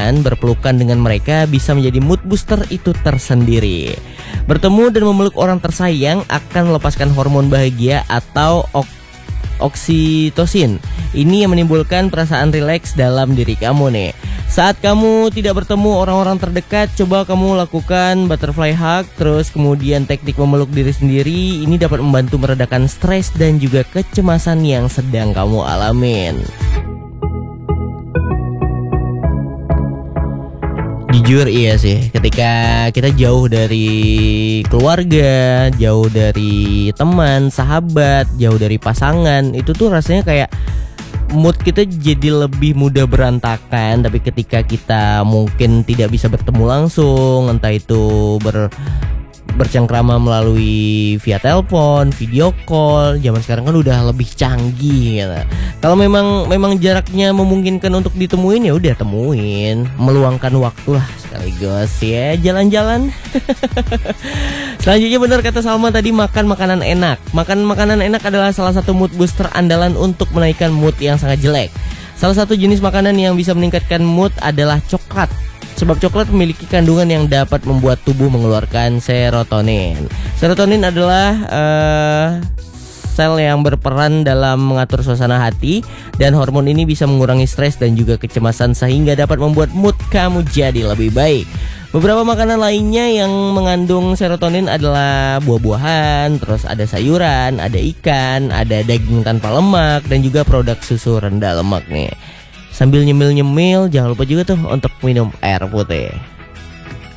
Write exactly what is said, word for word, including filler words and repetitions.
kebahagiaan, berpelukan dengan mereka bisa menjadi mood booster itu tersendiri. Bertemu dan memeluk orang tersayang akan melepaskan hormon bahagia atau ok oksitosin. Ini yang menimbulkan perasaan rileks dalam diri kamu nih. Saat kamu tidak bertemu orang-orang terdekat, coba kamu lakukan butterfly hug, terus kemudian teknik memeluk diri sendiri. Ini dapat membantu meredakan stres dan juga kecemasan yang sedang kamu alamin. Jujur iya sih, ketika kita jauh dari keluarga, jauh dari teman, sahabat, jauh dari pasangan, itu tuh rasanya kayak mood kita jadi lebih mudah berantakan. Tapi ketika kita mungkin tidak bisa bertemu langsung, entah itu ber bercengkrama melalui via telepon, video call, zaman sekarang kan udah lebih canggih gitu. Kalau memang memang jaraknya memungkinkan untuk ditemuin, ya udah temuin, meluangkan waktu lah sekaligus ya jalan-jalan. Selanjutnya benar kata Salma tadi, makan makanan enak. Makan makanan enak adalah salah satu mood booster andalan untuk menaikkan mood yang sangat jelek. Salah satu jenis makanan yang bisa meningkatkan mood adalah coklat. Sebab coklat memiliki kandungan yang dapat membuat tubuh mengeluarkan serotonin. Serotonin adalah uh, sel yang berperan dalam mengatur suasana hati, dan hormon ini bisa mengurangi stres dan juga kecemasan sehingga dapat membuat mood kamu jadi lebih baik. Beberapa makanan lainnya yang mengandung serotonin adalah buah-buahan, terus ada sayuran, ada ikan, ada daging tanpa lemak, dan juga produk susu rendah lemak nih. Sambil nyemil-nyemil, jangan lupa juga tuh untuk minum air putih.